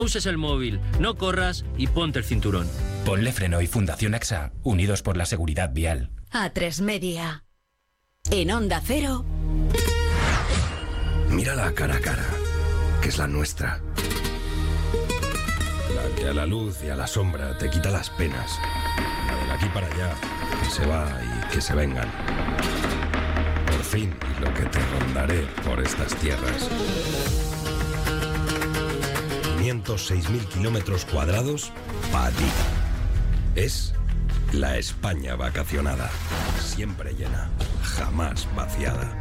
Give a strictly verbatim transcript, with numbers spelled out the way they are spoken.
uses el móvil, no corras y ponte el cinturón. Ponle Freno y Fundación AXA, unidos por la seguridad vial. A tres Media. En Onda Cero. Mírala cara a cara, que es la nuestra. La que a la luz y a la sombra te quita las penas. La de aquí para allá, que se va y que se vengan. Por fin, y lo que te rondaré por estas tierras. quinientos seis mil kilómetros cuadrados para ti. Es la España vacacionada. Siempre llena, jamás vaciada.